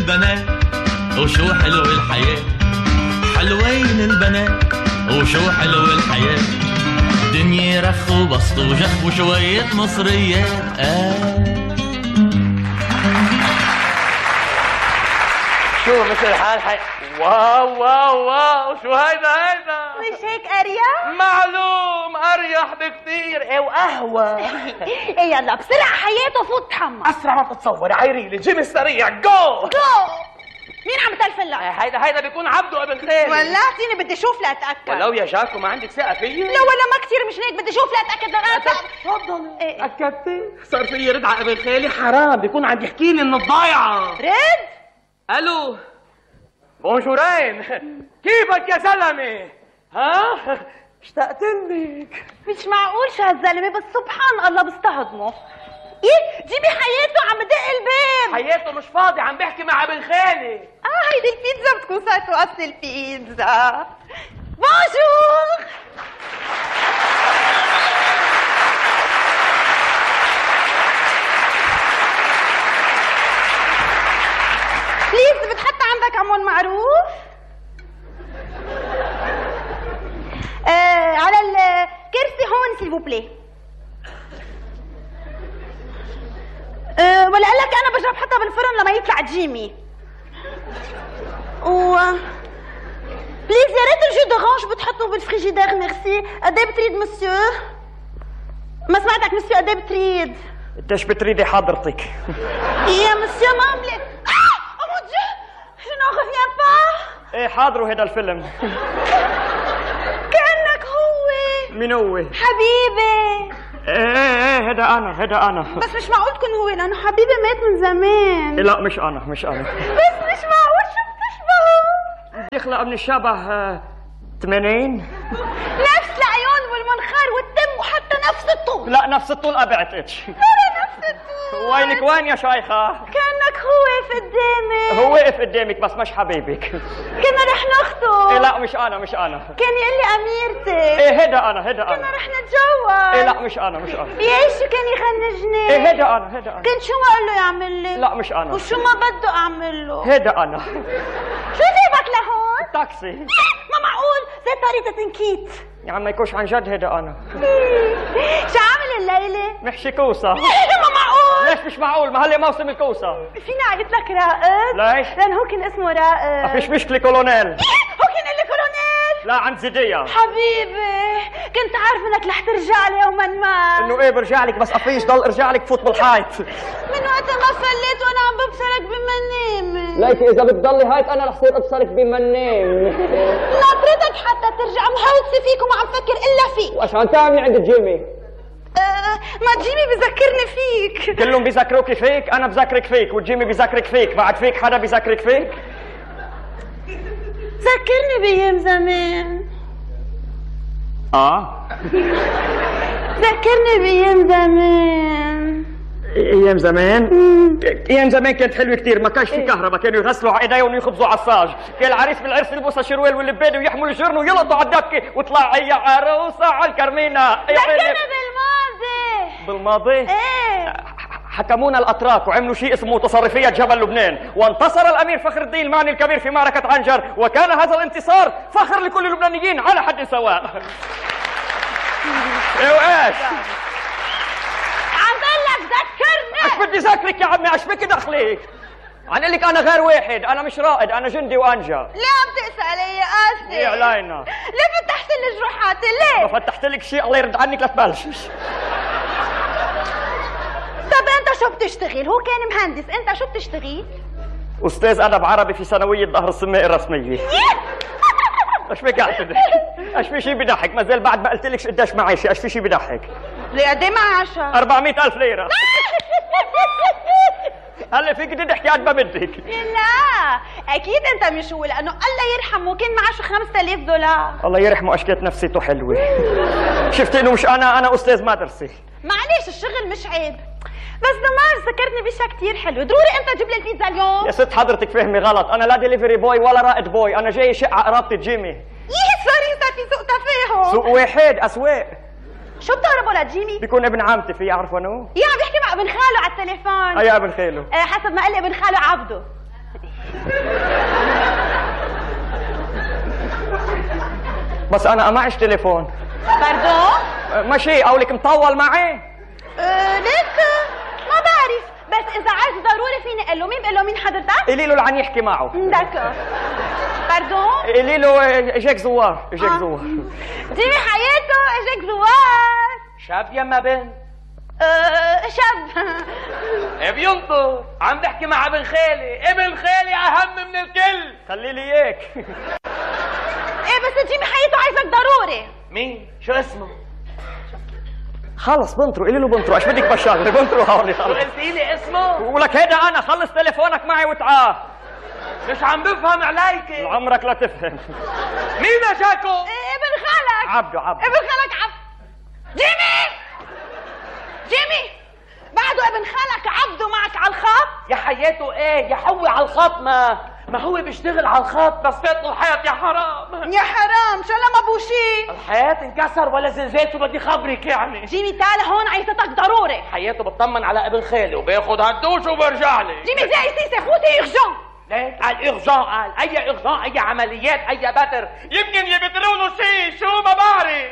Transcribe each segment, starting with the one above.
البنات وشو حلو الحياة، حلوين البنات وشو حلو الحياة، دنيا رخ وبسط وجخ وشوية مصريات. شو مثل الحال واو واو واو، شو هيدا مش هيك اريح؟ معلوم اريح بكتير. ايه وقهوة. ايه يلا بسرعة حياته فوت تحمل اسرع ما تتصور. عيريلي جيمي السريع جو. مين عم تلفن لك؟ هيدا بيكون عبده ابن خالي. ولعتيني بدي اشوف لاتاكد. ولو يا جاكو ما عندك ثقة فيي؟ لا ولا ما كثير مش هيك بدي اشوف لاتاكد. تفضلي. اكدتي؟ صار فيي رد على ابن خالي حرام، بيكون عم يحكي لي انه ضايعة. رد؟ الو بونجورين، كيفك يا زلمه؟ ها؟ اشتقت لك. مش معقول شو هالزلمه، بس سبحان الله بستهضمه. ايه جيبي حياته عم بدق الباب. حياته مش فاضي، عم بحكي مع ابن خالي. هيدي البيتزا بتكون صارت وقت البيتزا. بونجور. بليز بتحط عندك عمون معروف؟ على الكرسي هون سيلفو بلي. ولا قال لك انا بجرب حطها بالفرن لما يطلع جيمي. بليز يا ريت الجو دورانج بتحطه بالفريجيدير ميرسي. قد ايه بتريد مسيو؟ ما سمعتك مسيو، قد ايه بتريد؟ قديش بتريدي حضرتك؟ يا مسيو ماملي. Je n'en reviens pas. ايه حاضره هذا الفيلم. كأنك هو. مين هو؟ حبيبي. ايه هذا انا. بس مش معقول تكون هو لانه حبيبي مات من زمان. لا مش انا. بس مش معقول، شو بتشبهه؟ يخلق من الشبه 80. نفس العيون والمنخار والدم وحتى نفس الطول. لا نفس الطول ابعتش. ولا نفس الطول. وينك وين يا شيخة؟ كأنك هو واقف قدامي. هو واقف قدامك بس مش حبيبك. كنا رح نخطب. إيه لا مش انا. كان يقول لي اميرتي. ايه هذا انا. كنا رح نتجوز. ايه لا مش انا. يا شو كان يخنجني. ايه هذا انا. كنت شو ما اقول له يعمل لي. لا مش انا. وشو ما بده اعمل له. هذا انا. شو جيبك لهون؟ التاكسي. ما معقول زي طريقة تنكيت. يا عم ما يكونش عن جد هذا انا. شو عامل الليلة؟ محشي كوسة. ما معقول. ليش مش معقول؟ ما هلي موسم الكوسة. فيني عقلت لك رائد؟ ليش؟ لأن هو كان اسمه رائد. ما فيش مشكلة كولونيل. هو كان قال لي كولونيل؟ لا عند زيدية. حبيبي كنت عارف انك رح ترجع لي يوما ما. انه ايه برجع لك بس قفيش ضل ارجع لك فوت بالحيط. من وقت ما فليت وانا عم ببصرك بمنامي. ليكي اذا بتضلي هيك انا رح صير ابصرك بمنام. ناطرتك حتى ترجع مهوكسة فيك وما عم فكر الا فيك. وايش عم تعملي عند جيمي؟ ما جيمي بذكرني فيك. كلهم بيذكروكي فيك، انا بذكرك فيك وجيمي بيذكرك فيك، بعد فيك حدا بيذكرك فيك؟ ذكرني بايام زمان. ذكرني بايام زمان. ايام زمان؟ ايام زمان كانت حلوه كثير، ما كانش في كهرباء، كانوا يغسلوا على ايديهم ويخبزوا عصاج، كان العريس بالعرس يلبسوا شروال واللبادي ويحملوا الجرن ويلطوا على الدكه وطلع يا عروسه على الكرمينه. ذكرنا بالماضي؟ ايه حكمونا الاتراك وعملوا شيء اسمه متصرفيه جبل لبنان، وانتصر الامير فخر الدين المعني الكبير في معركه عنجر، وكان هذا الانتصار فخر لكل اللبنانيين على حد سواء. ايه وايش؟ عم بقول لك ذكرني. ايش بدي ذكرك يا عمي؟ ايش بك دخلك؟ عم اقول لك انا غير واحد، انا مش رائد، انا جندي وانجا. ليه عم تقسى علي يا قاسي؟ ايه علينا؟ ليه فتحت لي جروحاتي؟ ليه؟ ما فتحت لك شيء الله يرد عنك لا تبلشش. طب انت شو بتشتغل؟ هو كان مهندس، انت شو بتشتغل؟ استاذ ادب عربي في ثانويه ظهر السماء الرسميه. ايش بك قاعد تضحك؟ ايش في شيء بضحك؟ ما زال بعد ما قلت لك قديش معيشه، ايش في شيء بضحك؟ ليه قد ايه معاشها؟ 400,000 ليره. هلا فيك تضحكي قد ما بدك. لا اكيد انت مش هو، لانه الله يرحمه كان معاشه $5000. الله يرحمه اشكات نفسيته حلوه. شفت انه مش انا استاذ مدرسه. معلش الشغل مش عيب، بس دمار ذكرني بشيء كثير حلو. ضروري انت تجيب لي البيتزا اليوم. يا ست حضرتك فهمي غلط، انا لا ديليفري بوي ولا رائد بوي، انا جاي شق على قرابتي جيمي. صار في سوق تفاهم. سوق واحد اسواق. شو بتهربوا لجيمي؟ بيكون ابن عمتي، في يعرف انه؟ عم بيحكي مع ابن خاله على التليفون. يا ابن خاله. حسب ما قال لي ابن خاله عبده. عبدي. بس انا معيش تليفون. باردون؟ ماشي قولك مطول معي؟ ليك ما بعرف، بس اذا عايز ضروري فيني اقول له. مين بقول له؟ مين حضرتك؟ قولي له لعن يحكي معه. داكور. باردون؟ قولي له اجاك زوار، اجاك زوار. جيمي حياته اجاك زوار. شاب يما بنت؟ شاب. بينطر. عم بحكي مع ابن خالي، ابن خالي اهم من الكل. خلي لي اياك. ايه بس جيمي حياته عايزك ضروري. مين؟ شو اسمه؟ خلص بنطرو، قولي له بنطرو، ايش بدك بشغله؟ بنطرو هوني شو خلص. قلتي لي اسمه؟ ولك هيدا انا، خلص تليفونك معي وتعال. مش عم بفهم عليك. عمرك لا تفهم. مين اجاكو؟ ابن خالك. عبده. ابن خالك جيمي بعده ابن خالك عبده معك على الخط؟ يا حياته ايه؟ يا حوي على الخط. ما هو بيشتغل على الخط، بس فاتله الحياة. يا حرام يا حرام، شو لما ابو شي؟ الحياة انكسر ولا زلزال، شو بدي خبرك يعني؟ جيمي تعال هون، عايزتك ضروري. حياته بطمن على ابن خالي وبياخد هالدوش وبرجع لي. جيمي زي سيسي خوتي يخجن. ليك قال اغجاء، قال اي اغجاء، اي عمليات، اي بتر، يمكن يبتروا له شيء، شو ما بعرف.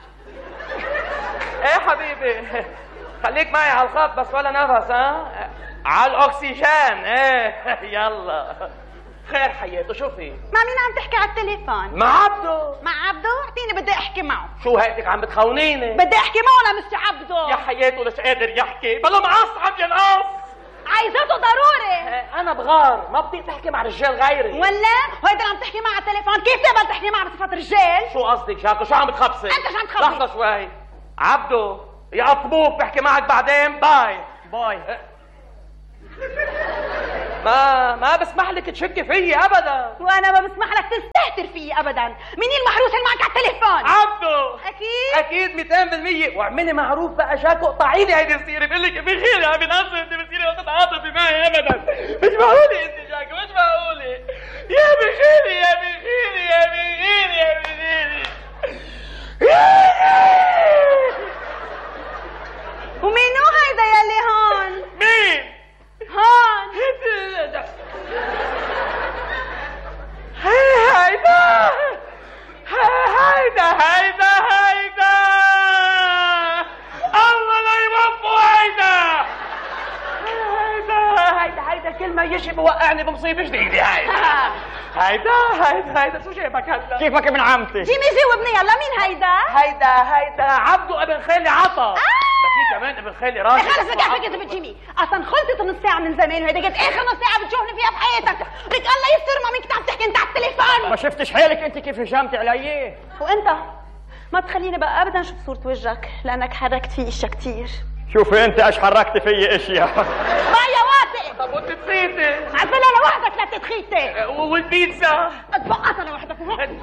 ايه حبيبي خليك معي على الخط بس ولا نفس. ها على الاكسجين. ايه يلا خير حياته. شوفي مع مين عم تحكي على التليفون؟ مع عبده. مع عبده؟ اعطيني بدي احكي معه. شو هيك عم بتخونيني؟ بدي احكي معه لمستر عبده. يا حياته مش قادر يحكي، بلا معص عم ينقص. عايزته ضروري. انا بغار، ما بدي تحكي مع رجال غيري. ولا وهيدا اللي عم تحكي معه على التليفون، كيف تقبل تحكي معه بصفة رجال؟ شو قصدك شاكو؟ شو عم بتخبصي؟ انت شو عم تخبصي؟ لحظة شوي. عبده يا اطبوب بحكي معك بعدين. باي. ما بسمح لك تشكي فيي ابدا. وانا ما بسمح لك تستهتر فيي ابدا. مين المحروس اللي معك على التليفون؟ عبده. اكيد 200%. واعملي معروف بقى شاكو، قطعي لي هيدي السيره. بقول لك بخير عم بنقصر انت بتصيري وقت تتعاطفي معي ابدا. مش معقوله انت شاكو، مش معقوله. يا بخيري يا بخيري يا بخيري يا بخيري. ومينو هيدا يلي هون؟ مين؟ هون هيدا الله لا يوفقه. هيدا كلمة يشي بوقعني بمصيبة جديدة. هيدا شو جايبك هلا؟ كيفك ابن عمتي؟ جيمي جاوبني يلا، مين هيدا؟ هيدا عبده ابن خالي عطا. في كمان ابن خالي راشد. خلص رجع فيك يا جيمي، اصلا خلصت نص ساعة من زمان وهيدا قد اخر نص ساعة بتشوفني فيها بحياتك. لك الله يستر، ما مين كنت عم تحكي انت على التليفون؟ ما شفتش حالك انت كيف هجمتي علي؟ وانت ما تخليني بقى ابدا اشوف صورة وجهك، لانك حركت في اشياء كثير. شوفي انت ايش حركتي في اشياء. ما يا واطي. طب وانت تخيتي؟ عزلها لوحدك لا تتخيتي. والبيتزا؟ اتبقطها لوحدك.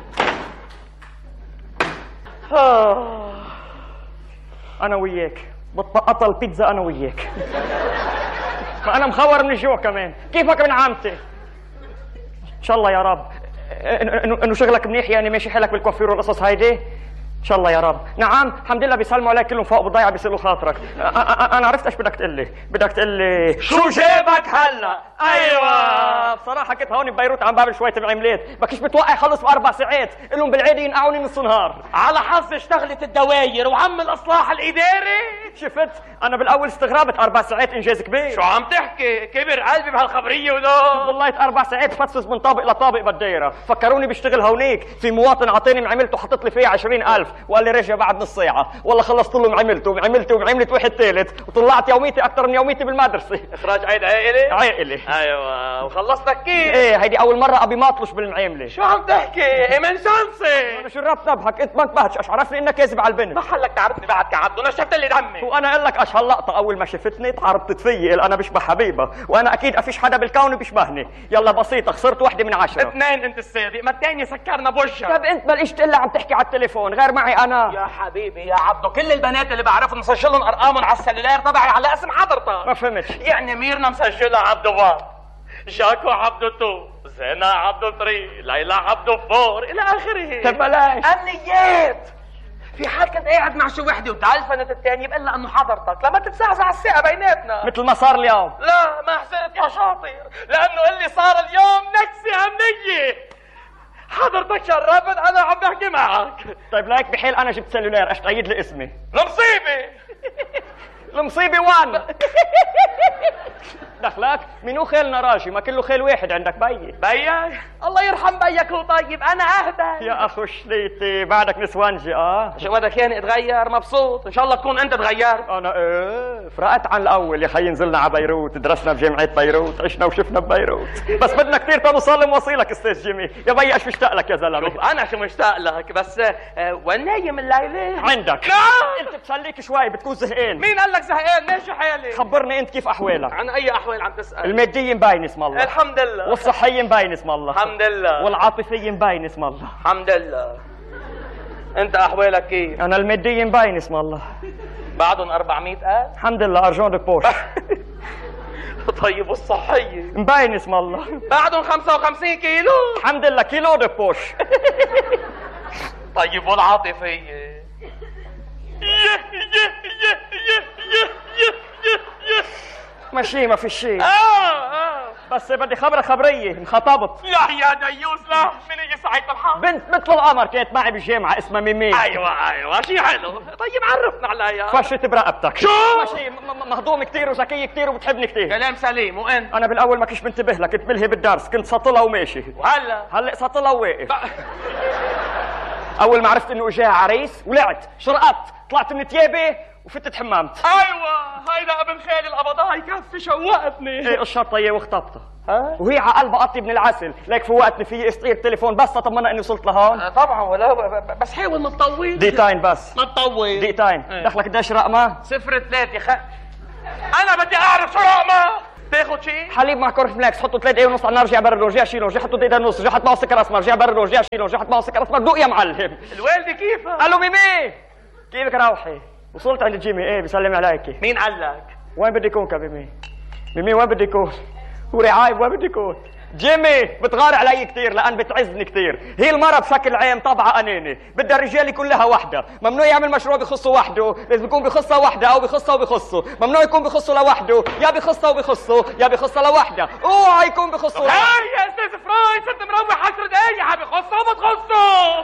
انا وياك بتبقطها البيتزا انا وياك. ما انا مخور من الجوع كمان. كيفك ابن عمتي؟ ان شاء الله يا رب انه شغلك منيح، يعني ماشي حالك بالكوافير والقصص هيدي. ان شاء الله يا رب. نعم الحمد لله بيسلموا عليك كلهم فوق بالضيعه بيسلوا خاطرك. انا عرفت ايش بدك تقول لي. بدك تقول لي شو جابك هلا؟ ايوه بصراحه كنت هون ببيروت عم بعمل شويه معاملات، بكيش بتوقع يخلص ب4 ساعات، لهم بالعاده ينقعوني نص نهار. على حظي اشتغلت الدواير وعم الاصلاح الاداري. شفت انا بالاول استغربت 4 ساعات انجاز كبير. شو عم تحكي؟ كبر قلبي بهالخبريه ولا؟ والله 4 ساعات بفصص من طابق لطابق بالدايره، فكروني بشتغل هونيك. في مواطن عطاني معاملته وحطت لي فيها 20,000 وقال لي رجع بعد نص ساعه. والله خلصت له معاملته وعملت واحد ثالث، وطلعت يوميتي اكثر من يوميتي بالمدرسه. اخراج عيد عائلي؟ عائلي. ايوه وخلصتك كيف؟ ايه هيدي اول مره ابي ما اطلش بالمعامله. شو عم تحكي؟ من شانسي. انا شربت نبهك انت ما انتبهتش، عرفني انك كاذب على البنت. محلك تعرفني بعد كعبده، نشفت لي دمي. وانا اقول لك ايش هاللقطه اول ما شفتني تعرضت فيي انا بشبه حبيبه، وانا اكيد افيش حدا بالكون بيشبهني. يلا بسيطه خسرت 1 من 10. 2 انت الصادق، ما الثاني سكرنا بوجهك. طب انت بلقيش الا عم تحكي على التليفون غير معي انا. يا حبيبي يا عبده كل البنات اللي بعرفهم مسجلهم ارقامهم على السلولار تبعي على اسم حضرتك. ما فهمتش. يعني ميرنا مسجلها عبده 1، جاكو عبده 2، زينة عبده 3، ليلى عبده 4 الى اخره. طب بلاش امنيات. في حال كنت قاعد مع شي وحده وتعلفنت الثاني بقول لها انه حضرتك لما تتزعزع الثقه بيناتنا. مثل ما صار اليوم. لا ما حسنت يا شاطر، لانه اللي صار اليوم نكسه همنيه. حضرتك شرفت انا عم بحكي معك. طيب لايك بحيل انا جبت سلولير اشتعيد لي اسمي. المصيبه المصيبه وان. دخلك منو خيلنا راجي؟ ما كله خيل واحد عندك بيي. بيك الله يرحم بيك هو طيب، انا اهدى يا اخو شليتي بعدك نسوانجي. شو بدك يعني اتغير؟ مبسوط ان شاء الله تكون انت تغيرت. انا فرقت عن الاول يا خي. نزلنا على بيروت، درسنا بجامعه بيروت، عشنا وشفنا ببيروت، بس بدنا كثير تنوصل موصيلك استاذ جيمي. يا بيي ايش مشتاق لك يا زلمه. شوف انا شو مشتاق لك، بس وين نايم الليله؟ عندك. لا انت بتسليك شوي بتكون زهقان. مين قال لك زهقان؟ ماشي حالي. خبرني انت كيف احوالك؟ عن اي احوال عم تسال؟ الماديه مبين اسم الله. الحمد لله. والصحيه مبين اسم الله. الحمد لله. والعاطفيه مبين اسم الله. الحمد لله. انت احوالك كيف؟ انا الماديه مبين اسم الله. بعدهم 400,000؟ الحمد لله ارجون دو بوش. طيب والصحيه؟ مبين اسم الله. بعدهم 55 كيلو؟ الحمد لله كيلو دو بوش. طيب والعاطفيه؟ ماشي ما في شيء. بس بدي خبريه انخطبت. لا يا ديوس لا، من يجي سعيد الحظ. بنت مثل القمر كانت معي بالجامعه اسمها ميمي. ايوه شي حلو. طيب عرفنا عليها. فشت برقبتك. شو؟ ماشي مهضوم كثير وذكيه كثير وبتحبني كثير. كلام سليم. وانت؟ انا بالاول ما كنتش منتبه لها، كنت بلهي بالدرس، كنت سطلها وماشي. هلا سطلها وواقف. اول ما عرفت انه اجاها عريس ولعت شرقت طلعت من ثيابي وفتت حمامت. ايوه هيدا ابن خالي القبضاء يكفي شوقتني. ايه قشرتها اياه واخطبتها. وهي على قلبها قطي ابن العسل، ليك فوقتني في استقير التليفون بس تطمنا اني وصلت لهون. طبعا ولا بس حاول ما تطول. دقيقتين بس. ما تطول. دقيقتين. دخلك قديش رقمه؟ 03 انا بدي اعرف شو رقمه. تاخذ شيء؟ حليب مع كورف فلاكس، حطوا 3 دقايق ونص على النار، رجع برا الرجع شيله، رجع حطوا دقيقة ونص، رجع حط معه سكر اسمر، رجع برا الرجع شيله، رجع حط معه سكر اسمر، دوق يا معلم. الوالده كيفها؟ قالوا ميمي كيفك روحي؟ وصلت عند جيمي. ايه بيسلم عليكي. مين قال لك؟ وين بدي يكون كميمي؟ ميمي وين بدي يكون؟ ورعايب وين بدي يكون؟ جيمي بتغار علي كثير لان بتعزني كثير. هي المرة بشكل عام طبعها اناني، بدها الرجال يكون لها وحده، ممنوع يعمل مشروع بخصه وحده، لازم يكون بخصها وحده او بخصها وبخصه، ممنوع يكون بخصه لوحده، يا بخصها وبخصه يا بخصها لوحده، اوعى يكون بخصه. هاي يا استاذ فراي ست مروح 10 دقايق بخصه وبتخصه.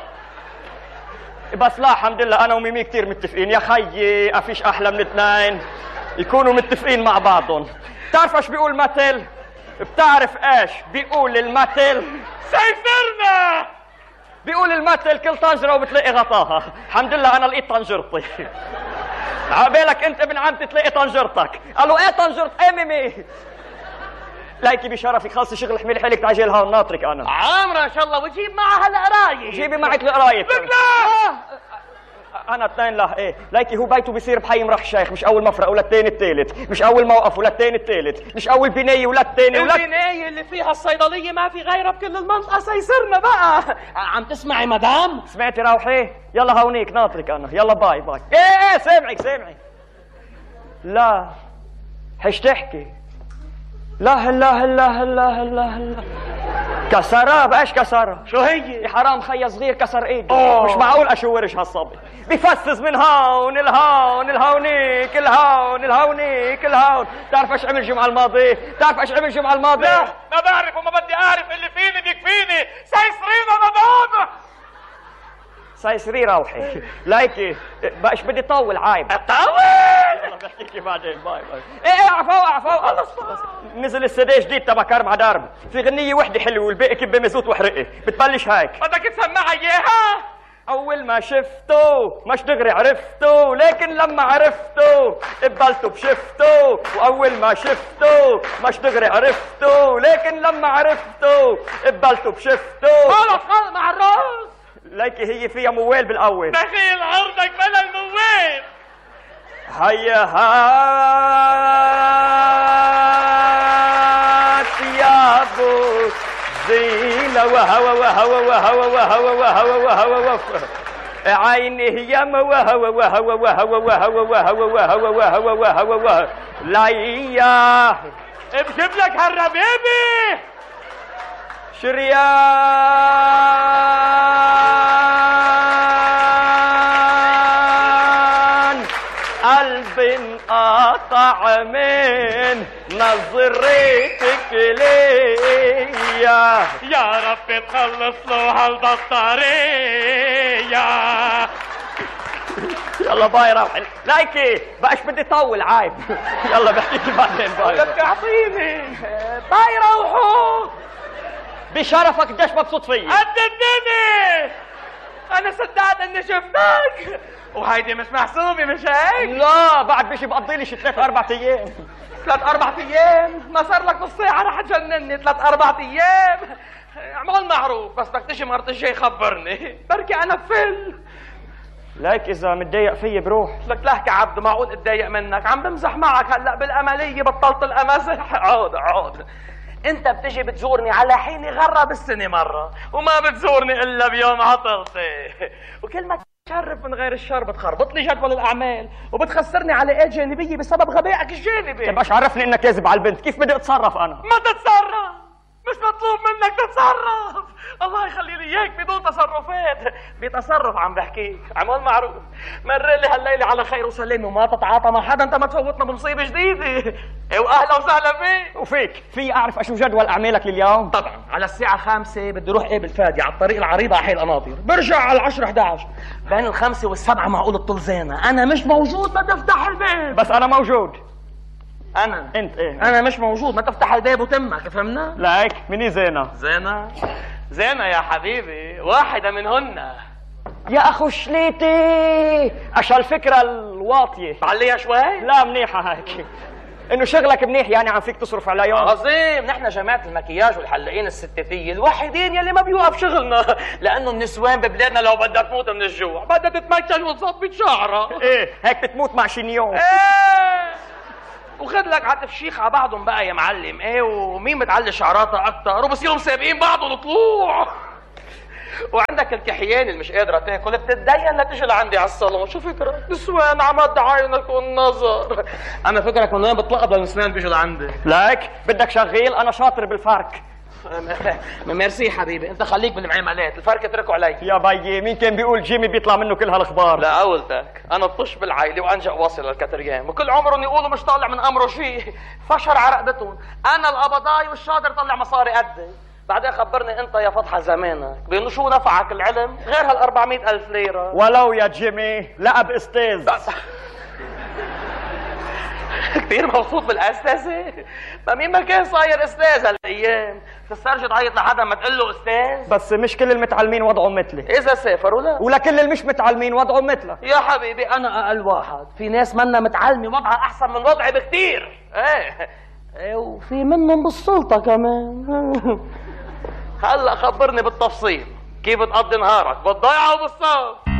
بس لا الحمد لله انا وميمي كثير متفقين يا خيي، ما فيش احلى من اثنين يكونوا متفقين مع بعضهم. بتعرف ايش بيقول مثل؟ بتعرف ايش بيقول المثل؟ سيفرنا. بيقول المثل كل طنجره وبتلاقي غطاها. الحمد لله انا لقيت طنجرتي. عبالك انت ابن عمتي تلاقي طنجرتك. قالوا ايه طنجرت؟ ايه ميمي لايكي بشرفك خلصي شغل احملي حالك تعجي لهون ناطرك انا. عامره ان شاء الله وتجيب معها القرايه. جيبي معك القرايه. لا انا اثنين لا ايه لايكي هو بيته بيصير بحي مرح الشيخ، مش اول مفرق ولا الثاني الثالث، مش اول موقف ولا الثاني الثالث، مش اول بنايه ولا الثاني ولا البنايه اللي فيها الصيدليه ما في غيرها بكل المنطقه. سيسرنا بقى. عم تسمعي مدام؟ سمعتي روحي؟ يلا هونيك ناطرك انا. يلا باي باي. ايه سامعك. لا حش تحكي. لا كسرها بايش كسرها؟ شو هي؟ يا حرام خيا صغير كسر ايده. مش معقول اشورش هالصبي، بفسز من هون الهون الهونيك الهون الهونيك الهون. بتعرف ايش عمل الجمعه الماضيه؟ لا ما بعرف وما بدي اعرف، اللي فيني بيكفيني. سيسرينا مدام. سيسري روحي. لايكي ايش بدي طول عايب. طول. بحكيكي بعدين. باي ايه عفوا خلص. نزل السي جديد تبع كرم عدارب، في غنية وحدة حلوة والباقي كبة مزوت وحرقة، بتبلش هيك. بدك تسمعها اياها؟ أول ما شفته مش دغري عرفته، لكن لما عرفته قبلته بشفته، وأول ما شفته مش دغري عرفته، لكن لما عرفته قبلته بشفته. خلص مع الراس. ليكي هي فيها موال بالأول. دخيل عرضك بلا الموال. هيا هات يا ابو زينة وهوى عيني يا وهوى ليا بجيب لك هالربيبي شريان. اسمع من نظرتك ليا يا رب تخلص له هالبطارية. يلا باي روح. لايكي بقاش بدي طول عيب. يلا بحكيكي بعدين باي. بدك تعطيني باي روحوا. بشرفك قديش مبسوط فيي. قد الدنيا. انا صدقت اني شفتك. وهيدي مش محسوبة مش هيك؟ لا بعد بيجي بقضي لي شي 3-4 ايام. 3-4 ايام؟ ما صار لك نص ساعة رح تجنني. 3-4 ايام؟ اعمل معروف بس بدك تجي مرة الجاي خبرني. بركي انا بفل. ليك اذا متضايق فيي بروح. لك لهك عبد معقول اتضايق منك؟ عم بمزح معك هلا بالاملية بطلت الامزح. عود انت بتجي بتزورني على حين غرة بالسنة مرة وما بتزورني الا بيوم عطلتي. وكل ما تشرف من غير الشر بتخربط لي جدول الاعمال وبتخسرني علاقات جانبية بسبب غبائك الجانبي. تبقاش عرفني انك كاذب على البنت. كيف بدي اتصرف انا؟ ما تتصرف. مش مطلوب منك تتصرف. الله يخلي لي اياك بدون تصرفات. بتصرف عم بحكيك. عمل معروف مر لي هالليله على خير وسلامه وما تتعاطى مع حدا. انت ما تفوتنا بمصيبه جديده. واهلا وسهلا فيك. وفيك في اعرف اشو جدول اعمالك لليوم؟ طبعا على الساعه 5 بدي اروح قابل فادي على الطريق العريضه على حي القناطر. برجع على 10-11 بين 5 و7 معقول الطلزانه. انا مش موجود ما تفتح الباب. بس انا موجود. انت ايه؟ انا مش موجود ما تفتح الباب وتمك. فهمنا؟ ليك مني زينة. زينة يا حبيبي واحدة منهن. يا اخو شليتي اش هالفكرة الواطية. عليها شوي؟ لا منيحة هيك. انه شغلك منيح يعني عم فيك تصرف على يوم. عظيم. نحن جماعة المكياج والحلاقين الستاتية الوحيدين يلي ما بيوقف شغلنا. لانه النسوان ببلادنا لو بدها تموت من الجوع بدها تتمكن وتصبي شعرها. ايه هيك بتموت مع شنيون. ايه وخد لك عطف شيخ على بعضهم بقى يا معلم. ايه ومين بتعلي شعراتها اكتر وبصيروا مسابقين بعضهم الطلوع. وعندك الكحيان اللي مش قادره تاكل بتتدين لتجي لعندي على الصالون. شو فكرك؟ نسوان عمد عينك والنظر. انا فكرك من وين بتلقط للنسوان بيجوا لعندي؟ ليك بدك شغيل انا شاطر بالفرك. ميرسي حبيبي. انت خليك بالمعاملات الفرق اتركه علي. يا بيي مين كان بيقول جيمي بيطلع منه كل هالاخبار؟ لا قولتك انا الطش بالعائله وانجا واصل للكتريان وكل عمرهم يقولوا مش طالع من امره شيء. فشر على رقبتهم. انا القبضاي والشاطر طلع مصاري قدي. بعدين خبرني انت يا فتحة زمانك بانه شو نفعك العلم غير هال 400,000 ليرة. ولو يا جيمي لقب استاذ. كثير مبسوط بالاستاذة. ما مين ما كان صاير استاذ هالايام. تسترجي تعيط لحدا ما تقول له استاذ. بس مش كل المتعلمين وضعهم مثلي. اذا سافر ولا ولكل اللي مش متعلمين وضعهم مثلك. يا حبيبي انا اقل واحد. في ناس منا متعلمه وضعها احسن من وضعي بكثير. ايه وفي منهم بالسلطة كمان. هلا خبرني بالتفصيل كيف تقضي نهارك بالضيعة وبالصوت.